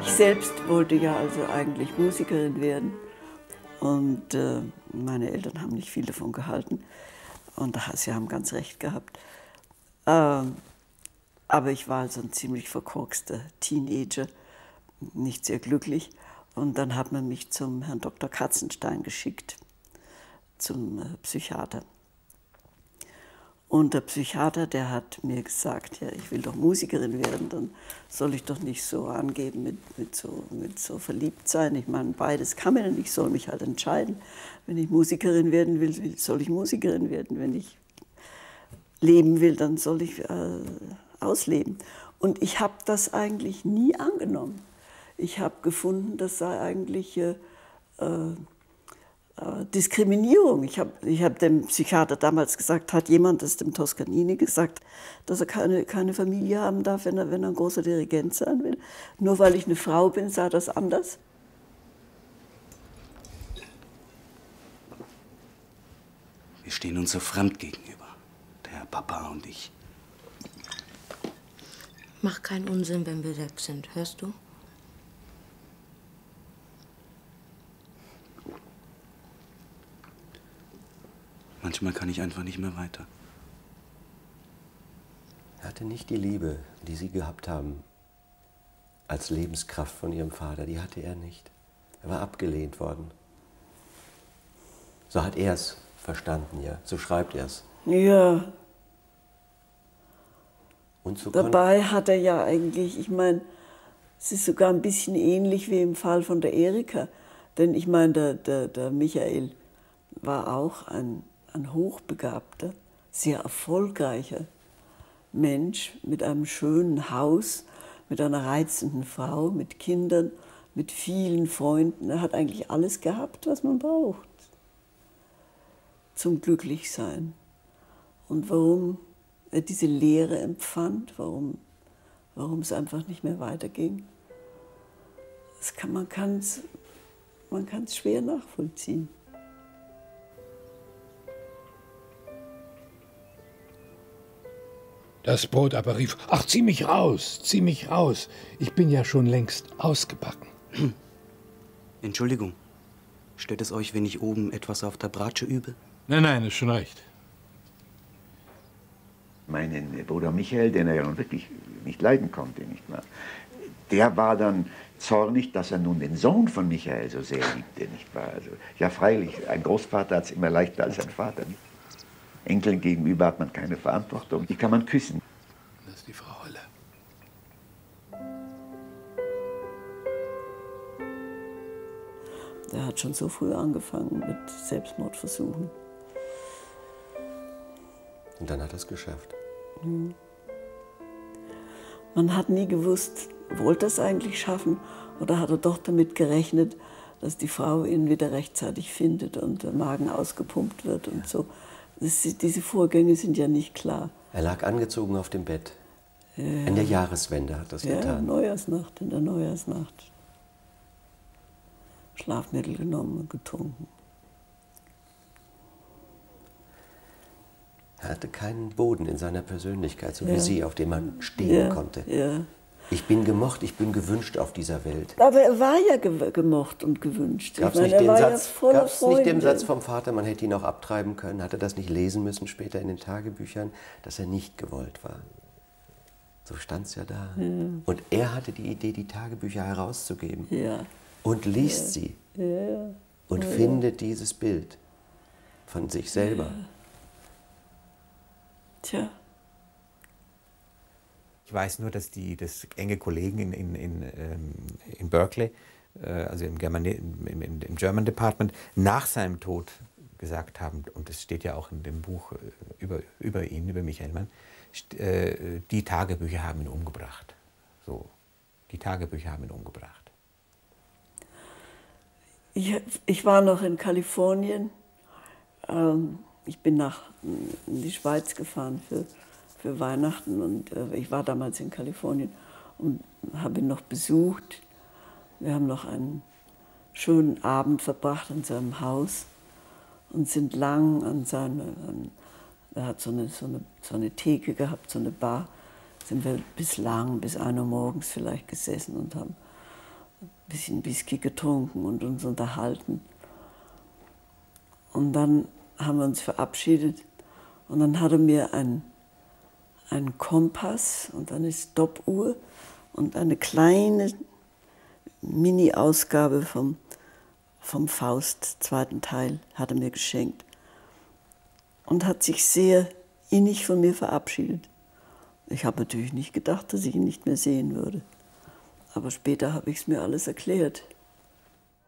selbst wollte ja also eigentlich Musikerin werden und meine Eltern haben nicht viel davon gehalten und sie haben ganz recht gehabt. Aber ich war also ein ziemlich verkorkster Teenager, nicht sehr glücklich. Und dann hat man mich zum Herrn Dr. Katzenstein geschickt, zum Psychiater. Und der Psychiater, der hat mir gesagt, ja, ich will doch Musikerin werden, dann soll ich doch nicht so angeben mit so verliebt sein. Ich meine, beides kann man nicht, ich soll mich halt entscheiden. Wenn ich Musikerin werden will, soll ich Musikerin werden. Wenn ich leben will, dann soll ich ausleben. Und ich habe das eigentlich nie angenommen. Ich habe gefunden, das sei eigentlich Diskriminierung. Ich hab dem Psychiater damals gesagt, hat jemand das dem Toscanini gesagt, dass er keine Familie haben darf, wenn er ein großer Dirigent sein will. Nur weil ich eine Frau bin, sei das anders. Wir stehen uns so fremd gegenüber, der Herr Papa und ich. Mach keinen Unsinn, wenn wir weg sind, hörst du? Manchmal kann ich einfach nicht mehr weiter. Er hatte nicht die Liebe, die Sie gehabt haben, als Lebenskraft von Ihrem Vater. Die hatte er nicht. Er war abgelehnt worden. So hat er es verstanden, ja. So schreibt er es. Ja. Und so dabei hat er ja eigentlich, ich meine, es ist sogar ein bisschen ähnlich wie im Fall von der Erika. Denn ich meine, der Michael war auch ein hochbegabter, sehr erfolgreicher Mensch mit einem schönen Haus, mit einer reizenden Frau, mit Kindern, mit vielen Freunden. Er hat eigentlich alles gehabt, was man braucht zum Glücklichsein. Und warum er diese Leere empfand, warum es einfach nicht mehr weiterging, man kann es schwer nachvollziehen. Das Brot aber rief, ach, zieh mich raus, zieh mich raus. Ich bin ja schon längst ausgebacken. Entschuldigung, stört es euch, wenn ich oben etwas auf der Bratsche übe? Nein, nein, ist schon recht. Meinen Bruder Michael, den er ja nun wirklich nicht leiden konnte, nicht wahr? Der war dann zornig, dass er nun den Sohn von Michael so sehr liebte, nicht wahr? Also, ja, freilich, ein Großvater hat es immer leichter als ein Vater. Nicht? Enkeln gegenüber hat man keine Verantwortung, die kann man küssen. Das ist die Frau Holle. Der hat schon so früh angefangen mit Selbstmordversuchen. Und dann hat er es geschafft. Man hat nie gewusst, wollte er es eigentlich schaffen oder hat er doch damit gerechnet, dass die Frau ihn wieder rechtzeitig findet und der Magen ausgepumpt wird und so. Diese Vorgänge sind ja nicht klar. Er lag angezogen auf dem Bett. In der Jahreswende hat das getan. Neujahrsnacht, in der Neujahrsnacht. Schlafmittel genommen und getrunken. Er hatte keinen Boden in seiner Persönlichkeit, so wie Sie, auf dem man stehen konnte. Ja. Ich bin gemocht, ich bin gewünscht auf dieser Welt. Aber er war ja gemocht und gewünscht. Gab es nicht den Satz vom Vater, man hätte ihn auch abtreiben können? Hat er das nicht lesen müssen später in den Tagebüchern, dass er nicht gewollt war? So stand es ja da. Ja. Und er hatte die Idee, die Tagebücher herauszugeben. Ja. Und liest sie. Ja. Und findet dieses Bild von sich selber. Ja. Tja. Ich weiß nur, dass enge Kollegen in Berkeley, also im German Department, nach seinem Tod gesagt haben, und das steht ja auch in dem Buch über ihn, über Michael Mann, die Tagebücher haben ihn umgebracht. So, die Tagebücher haben ihn umgebracht. Ich war noch in Kalifornien. Ich bin in die Schweiz gefahren für Weihnachten und ich war damals in Kalifornien und habe ihn noch besucht. Wir haben noch einen schönen Abend verbracht in seinem Haus und sind lang er hat so eine Theke gehabt, so eine Bar, sind wir bis 1 Uhr morgens vielleicht gesessen und haben ein bisschen Whisky getrunken und uns unterhalten. Und dann haben wir uns verabschiedet und dann hat er mir einen Kompass und eine Stoppuhr und eine kleine Mini-Ausgabe vom Faust, zweiten Teil, hat er mir geschenkt. Und hat sich sehr innig von mir verabschiedet. Ich habe natürlich nicht gedacht, dass ich ihn nicht mehr sehen würde. Aber später habe ich es mir alles erklärt.